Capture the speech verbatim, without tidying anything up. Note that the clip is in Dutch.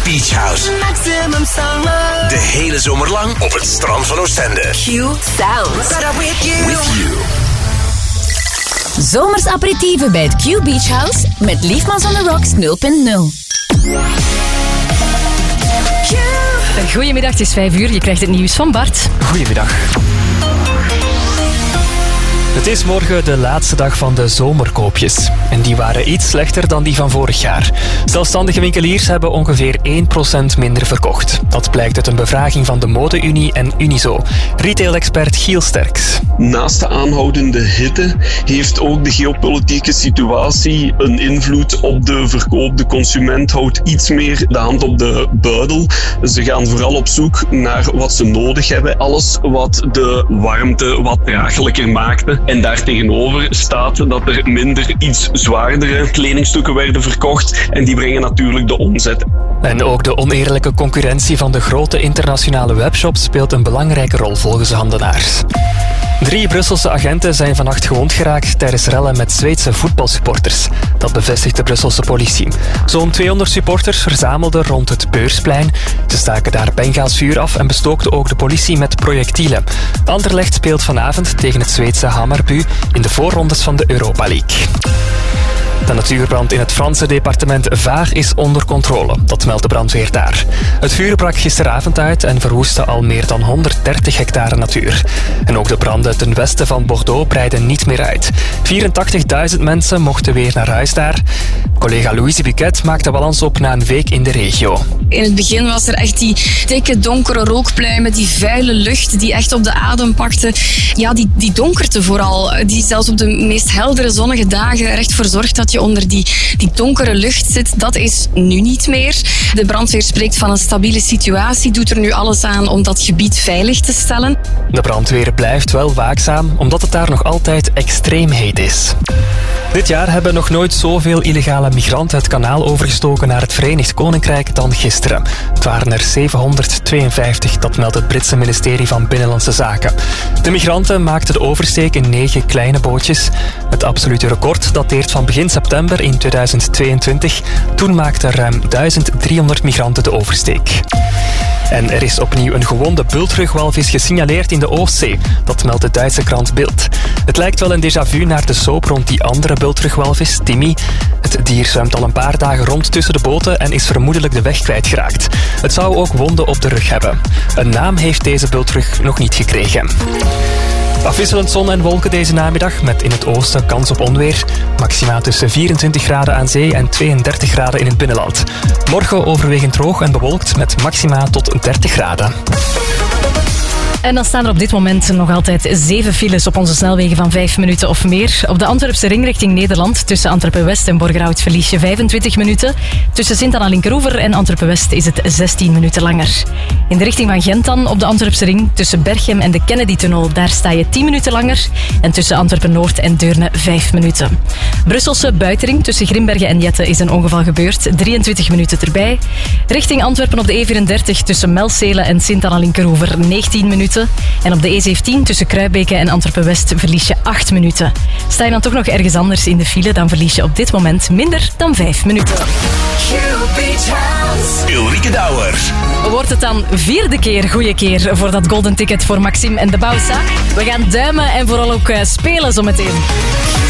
Beach House. Maximum summer. De hele zomer lang op het strand van Oostende. Q Sounds. With you. With you. Zomers aperitieven bij het Q Beach House met Liefmans on the Rocks nul punt nul. Goedemiddag, het is vijf uur. Je krijgt het nieuws van Bart. Goedemiddag. Het is morgen de laatste dag van de zomerkoopjes. En die waren iets slechter dan die van vorig jaar. Zelfstandige winkeliers hebben ongeveer één procent minder verkocht. Dat blijkt uit een bevraging van de Mode-Unie en Unizo. Retail-expert Giel Sterks. Naast de aanhoudende hitte heeft ook de geopolitieke situatie een invloed op de verkoop. De consument houdt iets meer de hand op de buidel. Ze gaan vooral op zoek naar wat ze nodig hebben. Alles wat de warmte wat draaglijker maakte. En daartegenover staat dat er minder iets zwaardere kledingstukken werden verkocht. En die brengen natuurlijk de omzet. En ook de oneerlijke concurrentie van de grote internationale webshops speelt een belangrijke rol volgens de handenaars. Drie Brusselse agenten zijn vannacht gewond geraakt tijdens rellen met Zweedse voetbalsupporters. Dat bevestigt de Brusselse politie. Zo'n tweehonderd supporters verzamelden rond het Beursplein. Ze staken daar bengaasvuur af en bestookten ook de politie met projectielen. Anderlecht speelt vanavond tegen het Zweedse Hammarby in de voorrondes van de Europa League. De natuurbrand in het Franse departement Var is onder controle. Dat meldt de brandweer daar. Het vuur brak gisteravond uit en verwoestte al meer dan honderddertig hectare natuur. En ook de branden ten westen van Bordeaux breiden niet meer uit. vierentachtigduizend mensen mochten weer naar huis daar. Collega Louise Buquet maakte balans op na een week in de regio. In het begin was er echt die dikke donkere rookpluimen, die vuile lucht die echt op de adem pakte. Ja, die, die donkerte vooral, die zelfs op de meest heldere zonnige dagen er echt voor zorgt dat je onder die, die donkere lucht zit. Dat is nu niet meer. De brandweer spreekt van een stabiele situatie, doet er nu alles aan om dat gebied veilig te stellen. De brandweer blijft wel waakzaam, omdat het daar nog altijd extreem heet is. Dit jaar hebben nog nooit zoveel illegale migranten het kanaal overgestoken naar het Verenigd Koninkrijk dan gisteren. Het waren er zevenhonderdtweeënvijftig, dat meldt het Britse ministerie van Binnenlandse Zaken. De migranten maakten de oversteek in negen kleine bootjes. Het absolute record dateert van begin september in tweeduizend tweeëntwintig. Toen maakten ruim duizend driehonderd migranten de oversteek. En er is opnieuw een gewonde bultrugwalvis gesignaleerd in de Oostzee. Dat meldt de Duitse krant Bild. Het lijkt wel een déjà vu naar de soap rond die andere bultrugwalvis, Timmy. Het dier zwemt al een paar dagen rond tussen de boten en is vermoedelijk de weg kwijtgeraakt. Het zou ook wonden op de rug hebben. Een naam heeft deze bultrug nog niet gekregen. Afwisselend zon en wolken deze namiddag, met in het oosten kans op onweer. Maxima tussen vierentwintig graden aan zee en tweeëndertig graden in het binnenland. Morgen overwegend droog en bewolkt met maxima tot dertig graden. En dan staan er op dit moment nog altijd zeven files op onze snelwegen van vijf minuten of meer. Op de Antwerpse ring richting Nederland tussen Antwerpen-West en Borgerhout verlies je vijfentwintig minuten. Tussen Sint-Anna-Linkeroever en Antwerpen-West is het zestien minuten langer. In de richting van Gent dan op de Antwerpse ring tussen Berchem en de Kennedy-tunnel. Daar sta je tien minuten langer. En tussen Antwerpen-Noord en Deurne vijf minuten. Brusselse buitenring tussen Grimbergen en Jette is een ongeval gebeurd. drieëntwintig minuten erbij. Richting Antwerpen op de E vierendertig tussen Melcelen en Sint-Anna-Linkeroever negentien minuten. En op de E zeventien tussen Kruibeke en Antwerpen-West verlies je acht minuten. Sta je dan toch nog ergens anders in de file, dan verlies je op dit moment minder dan vijf minuten. Ulrike Douwer. Wordt het dan vierde keer goede keer voor dat golden ticket voor Maxime en de Bausa? We gaan duimen en vooral ook spelen zometeen.